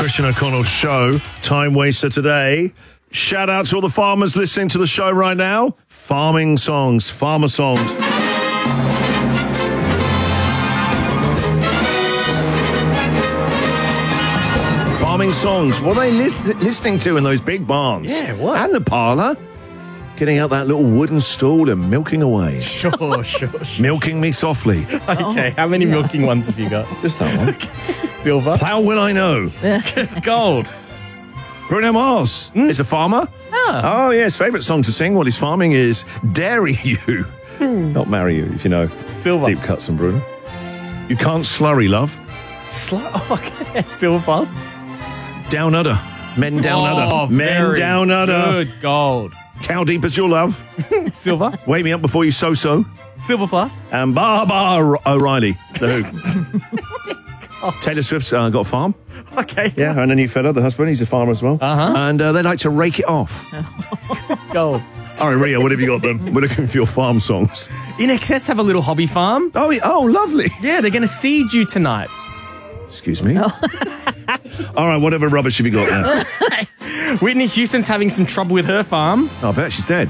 Christian O'Connell Show. Time waster today. Shout out to all the farmers listening to the show right now. Farming songs, farmer songs. Farming songs. What are they listening to in those big barns? Yeah, what? And the parlour. Getting out that little wooden stool and milking away. Sure. Milking me softly. Okay, how many milking ones have you got? Just that one. Silver. How will I know? Gold. Bruno Mars is a farmer. Oh, yeah, his favourite song to sing while he's farming is Dairy You. Not Marry You, if you know. Silver. Deep cuts from Bruno. You Can't Slurry Love. Okay. Silver plus. Down Udder. Men Down Udder. Men very Down Udder. Good. Gold. Cow Deep As Your Love. Silver. Wake Me Up Before You So-So. Silver plus. And Barbara O'Reilly. The Who. Taylor Swift's got a farm. Okay. Yeah, and a new fella, the husband, he's a farmer as well. And they like to rake it off. Gold. All right, Rio, what have you got then? We're looking for your farm songs. In Excess have a little hobby farm. Oh, lovely. Yeah, they're going to seed you tonight. Excuse me? All right, whatever rubbish have you got there? Whitney Houston's having some trouble with her farm. Oh, I bet she's dead.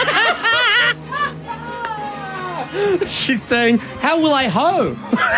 She's saying, how will I hoe?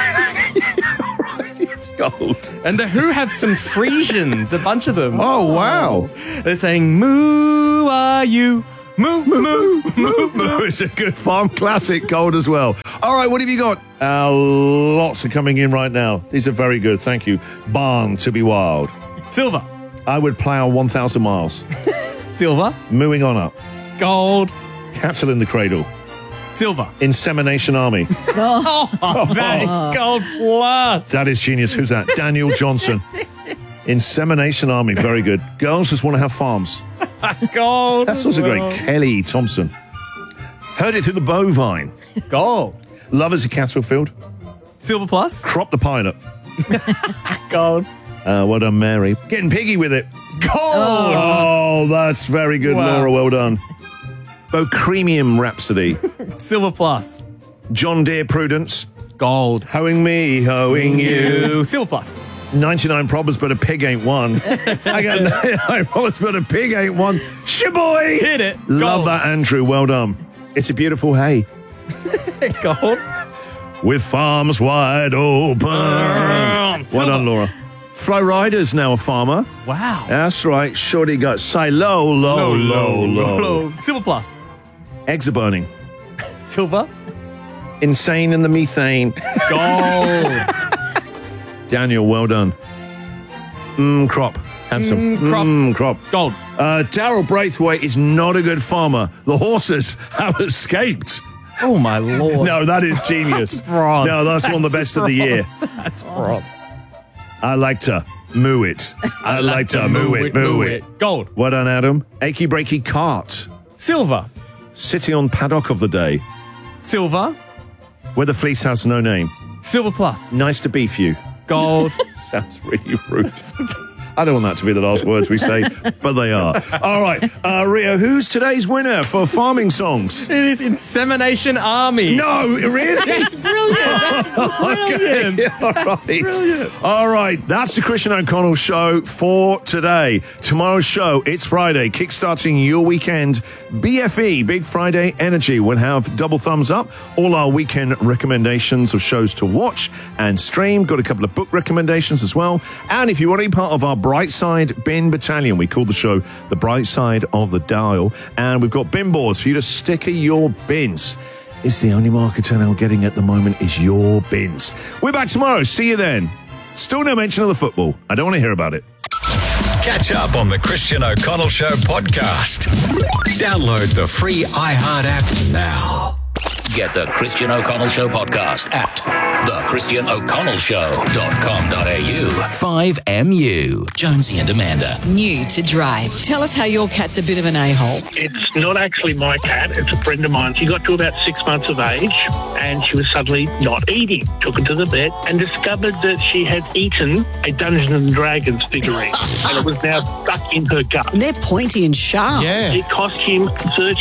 It's gold. And the Who have some Frisians, a bunch of them. Oh, wow. They're saying, moo are you? Moo, moo, moo, moo, moo. It's a good farm classic, gold as well. All right, what have you got? Lots are coming in right now. These are very good, thank you. Barn to be wild. Silver. I would plough 1,000 miles. Silver. Mooing on up. Gold. Cattle in the cradle. Silver. Insemination Army. Oh, that is gold plus. That is genius. Who's that? Daniel Johnson. Insemination Army. Very good. Girls just want to have farms. Gold. That's also great. Kelly Thompson. Heard it through the bovine. Gold. Love is a cattle field. Silver plus. Crop the pilot. Gold. Well done, Mary. Getting piggy with it. Gold. Oh, that's very good, Wow. Laura. Well done. Bocremium Rhapsody. Silver plus. John Deere Prudence. Gold. Hoeing me, hoeing you. Silver plus. 99 problems, but a pig ain't one. I got 99 problems, but a pig ain't one. Shaboy! Hit it. Love Gold. that, Andrew. Well done. It's a beautiful hay. Gold. With farms wide open. Well done, Laura. Flo Rider's now a farmer. Wow. That's right. Shorty got say low. Silver plus. Eggs are burning. Silver. Insane in the methane. Gold. Daniel, well done. Crop. Handsome. Crop. Crop. Gold. Daryl Braithwaite is not a good farmer. The horses have escaped. Oh, my Lord. No, that is genius. That's bronze. No, that's one of the best of the year. That's bronze. I like to moo it. I like to moo it. Gold. Well done, Adam. Achy breaky cart. Silver. Sitting on paddock of the day. Silver. Where the fleece has no name. Silver plus. Nice to beef you. Gold. Sounds really rude. I don't want that to be the last words we say, but they are. All right, Rio, who's today's winner for farming songs? It is Insemination Army. No, really? That's brilliant. That's brilliant. Okay, all right. brilliant. All right, that's the Christian O'Connell Show for today. Tomorrow's show, it's Friday, kickstarting your weekend. BFE, Big Friday Energy, will have double thumbs up. All our weekend recommendations of shows to watch and stream. Got a couple of book recommendations as well. And if you want to be part of our Brightside Bin Battalion, we call the show the Bright Side of the Dial, and we've got bin boards for you to sticker your bins. It's the only marketer now getting at the moment is your bins. We're back tomorrow. See you then. Still no mention of the football. I don't want to hear about it. Catch up on the Christian O'Connell Show podcast. Download the free iHeart app now. Get the Christian O'Connell Show podcast at thechristianoconnellshow.com.au. 5MU. Jonesy and Amanda. New to drive. Tell us how your cat's a bit of an a-hole. It's not actually my cat, it's a friend of mine. She got to about 6 months of age and she was suddenly not eating. Took her to the vet and discovered that she had eaten a Dungeons and Dragons figurine and it was now stuck in her gut. And they're pointy and sharp. Yeah. It cost him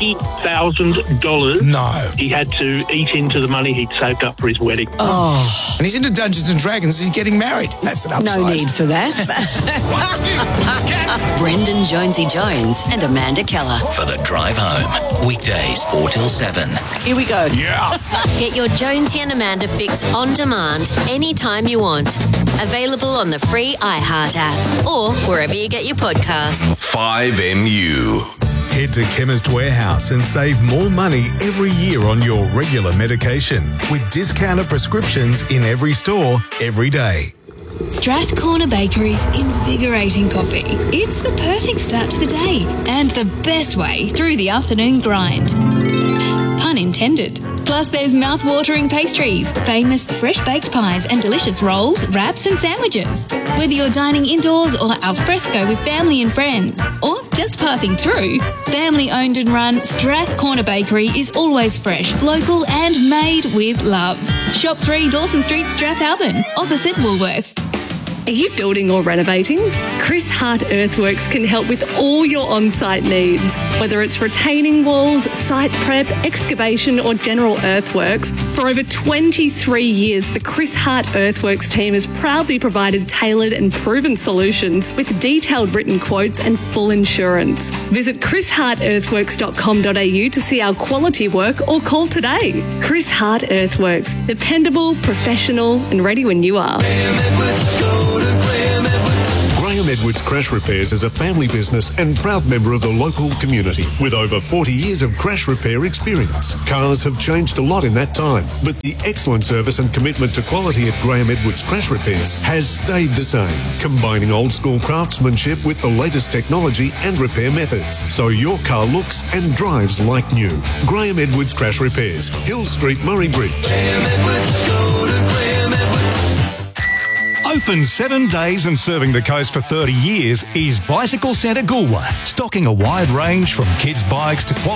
$30,000. No. He had to eat into the money he'd saved up for his wedding. Oh. And he's into Dungeons and Dragons. He's getting married. That's an upside. No need for that. Brendan Jonesy Jones and Amanda Keller. For the drive home. Weekdays 4 till 7. Here we go. Yeah. Get your Jonesy and Amanda fix on demand anytime you want. Available on the free iHeart app or wherever you get your podcasts. 5MU. Head to Chemist Warehouse and save more money every year on your regular medication with discounted prescriptions in every store, every day. Strathcorner Bakery's invigorating coffee. It's the perfect start to the day and the best way through the afternoon grind. Pun intended. Plus there's mouth-watering pastries, famous fresh-baked pies and delicious rolls, wraps and sandwiches. Whether you're dining indoors or al fresco with family and friends, or just passing through, family-owned and run Strathcorner Bakery is always fresh, local and made with love. Shop 3 Dawson Street, Strathalbyn, opposite Woolworths. Are you building or renovating? Chris Hart Earthworks can help with all your on-site needs. Whether it's retaining walls, site prep, excavation or general earthworks, for over 23 years the Chris Hart Earthworks team has proudly provided tailored and proven solutions with detailed written quotes and full insurance. Visit chrishartearthworks.com.au to see our quality work or call today. Chris Hart Earthworks. Dependable, professional and ready when you are. Graham Edwards Crash Repairs is a family business and proud member of the local community with over 40 years of crash repair experience. Cars have changed a lot in that time, but the excellent service and commitment to quality at Graham Edwards Crash Repairs has stayed the same, combining old school craftsmanship with the latest technology and repair methods, so your car looks and drives like new. Graham Edwards Crash Repairs, Hill Street, Murray Bridge. Graham Edwards, go to Graham Edwards. Open 7 days and serving the coast for 30 years is Bicycle Centre Goolwa, stocking a wide range from kids' bikes to quality